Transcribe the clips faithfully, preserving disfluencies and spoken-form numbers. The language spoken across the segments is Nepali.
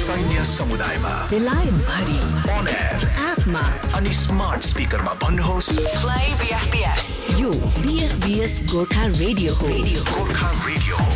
सैन्य समुदायमा, बेलायत भरि, अन एयर, एपमा अनि स्मार्ट स्पिकरमा भन्नुहोस् प्ले बीएफपीएस। यो बीएफपीएस गोर्खा रेडियो हो। गोर्खा रेडियो हो।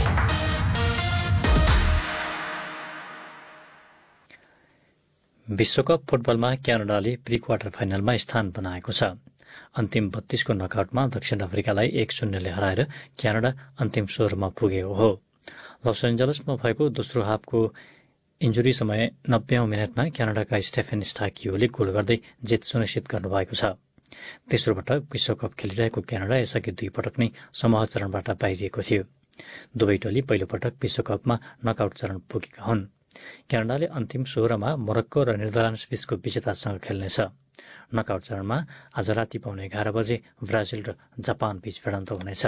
विश्वकप फुटबलमा क्यानाडाले प्री क्वार्टर फाइनलमा स्थान बनाएको छ। अन्तिम बत्तीसको नकआउटमा दक्षिण अफ्रिकालाई एक शून्यले हराएर क्यानाडा अन्तिम सोह्रमा पुगेको हो। लस एन्जलसमा भएको दोस्रो हाफको इन्जुरी समय नब्बेौं मिनटमा क्यानाडाका स्टेफेन स्टाकियोले गोल गर्दै जित सुनिश्चित गर्नुभएको छ। तेस्रो पटक विश्वकप खेलिरहेको क्यानाडा यसअघि दुई पटक नै समूह चरणबाट बाहिरिएको थियो। दुवै टोली पहिलोपटक विश्वकपमा नकआउट चरण पुगेका हुन्। क्यानाडाले अन्तिम सोह्रमा मोरक्को र नेदरल्यान्ड्स बीचको विजेतासँग खेल्नेछ। नकआउट चरणमा आज राति पाउने एघार बजे ब्राजिल र जापान बीच भिडन्त हुनेछ।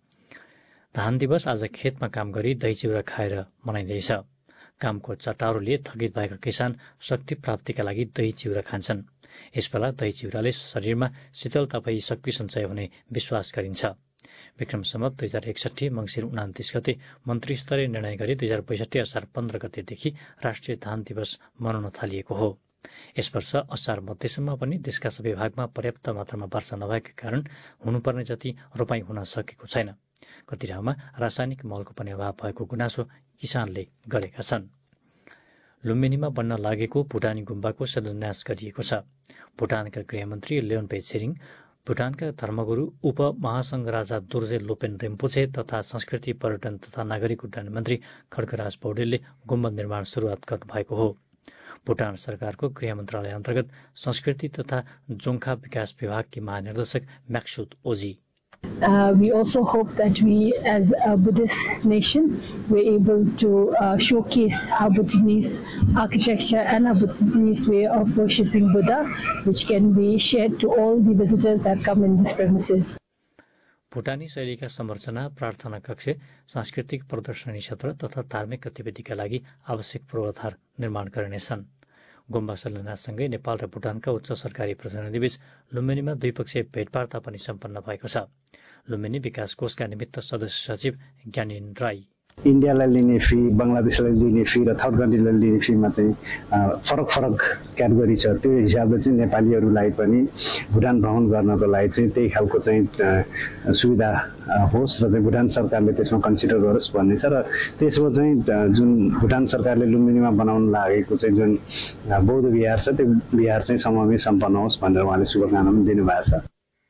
धान दिवस आज खेतमा काम गरी दही चिउरा खाएर मनाइँदैछ। कामको चटारोले थकित भएका किसान शक्ति प्राप्तिका लागि दही चिउरा खान्छन्। यसबेला दही चिउराले शरीरमा शीतलता भई शक्ति सञ्चय हुने विश्वास गरिन्छ। विक्रम सम्वत दुई हजार एकसठी मङ्सिर उनातिस गते मन्त्री स्तरीय निर्णय गरी दुई हजार पैँसठी असार पन्ध्र गतेदेखि राष्ट्रिय धान दिवस मनाउन थालिएको हो। यस वर्ष असार मध्यसम्म पनि देशका सबै भागमा पर्याप्त मात्रामा वर्षा नभएका कारण हुनुपर्ने जति रोपाई हुन सकेको छैन। कति ठाउँमा रासायनिक मलको पनि अभाव भएको गुनासो किसानले गरेका छन्। लुम्बिनीमा बन्न लागेको भुटानी गुम्बाको शिलान्यास गरिएको छ। भुटानका गृहमन्त्री लेओन्पे छिरिङ, भुटानका धर्मगुरू उप महासंघ राजा दोर्जे लोपेन रिम्पोछे तथा संस्कृति पर्यटन तथा नागरिक उड्डयन मन्त्री खड्गराज पौडेलले गुम्बद निर्माण सुरुवात गर्नुभएको हो। भुटान सरकारको गृह मन्त्रालय अन्तर्गत संस्कृति तथा जोङ्खा विकास विभागकी महानिर्देशक म्याक्सुत ओजी Uh, we also hope that we, as a Buddhist nation, we're able to uh, showcase our Bhutanese architecture and our Bhutanese way of worshipping Buddha, which can be shared to all the visitors that come in these premises. भुटानी शैलीका संरचना, प्रार्थना कक्ष, सांस्कृतिक प्रदर्शनी क्षेत्र तथा धार्मिक गतिविधिका लागि आवश्यक पूर्वाधार निर्माण गरिनेछन्। गुम्बा शिलान्याससँगै नेपाल र भुटानका उच्च सरकारी प्रतिनिधिबीच लुम्बिनीमा द्विपक्षीय भेटवार्ता पनि सम्पन्न भएको छ। लुम्बिनी विकास कोषका निमित्त सदस्य सचिव ज्ञानिन राई इन्डियालाई लिने फी, बङ्गलादेशलाई लिने फी र थर्ड कन्ट्रीलाई लिने फीमा चाहिँ फरक फरक क्याटेगोरी छ। त्यो हिसाबले चाहिँ नेपालीहरूलाई पनि भुटान भ्रमण गर्नको लागि चाहिँ त्यही खालको चाहिँ सुविधा होस् र चाहिँ भुटान सरकारले त्यसमा कन्सिडर गरोस् भन्ने छ। र त्यसमा चाहिँ जुन भुटान सरकारले लुम्बिनीमा बनाउन लागेको चाहिँ जुन बौद्ध विहार छ, त्यो विहार चाहिँ समयमै सम्पन्न होस् भनेर उहाँले शुभकामना पनि दिनुभएको छ।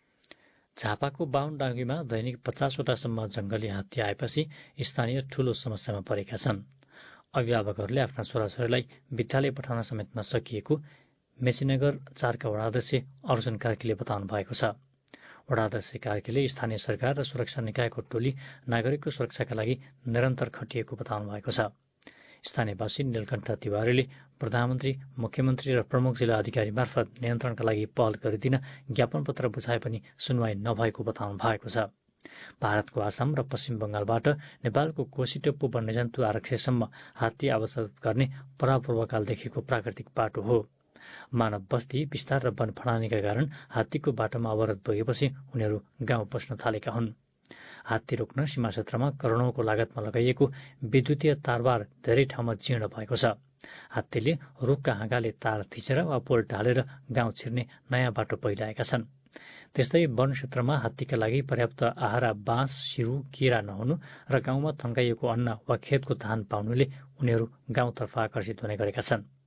झापाको बाहुन डाँगीमा दैनिक पचासवटासम्म जङ्गली हात्ती आएपछि स्थानीय ठूलो समस्यामा परेका छन्। अभिभावकहरूले आफ्ना छोराछोरीलाई विद्यालय पठाउन समेत नसकिएको मेचीनगर चारका वडाध्यक्ष अर्जुन कार्कीले बताउनु भएको छ। वडाध्यक्ष कार्कीले स्थानीय सरकार र सुरक्षा निकायको टोली नागरिकको सुरक्षाका लागि निरन्तर खटिएको बताउनु भएको छ। स्थानीयवासी नीलकण्ठ तिवारीले प्रधानमन्त्री, मुख्यमन्त्री र प्रमुख जिल्ला अधिकारी मार्फत नियन्त्रणका लागि पहल गरिदिन ज्ञापन पत्र बुझाए पनि सुनवाई नभएको बताउनु भएको छ। भारतको आसाम र पश्चिम बङ्गालबाट नेपालको कोसीटोप्पो वन्यजन्तु आरक्षसम्म हात्ती आवासरत गर्ने परापूर्वकालदेखिको प्राकृतिक बाटो हो। मानव बस्ती विस्तार र वन फडानीका कारण हात्तीको बाटोमा अवरोध भएपछि उनीहरू गाउँ पस्न थालेका हुन्। हात्ती रोक्न सीमा क्षेत्रमा करोडौँको लागतमा लगाइएको विद्युतीय तारबार धेरै ठाउँमा जीर्ण भएको छ। हात्तीले रुखका हाँगाले तार थिचेर वा पोल ढालेर गाउँ छिर्ने नयाँ बाटो पहिलाएका छन्। त्यस्तै वन क्षेत्रमा हात्तीका लागि पर्याप्त आहारा, बाँस, सिरु, किरा नहुनु र गाउँमा थन्काइएको अन्न वा खेतको धान पाउनुले उनीहरू गाउँतर्फ आकर्षित हुने गरेका छन्।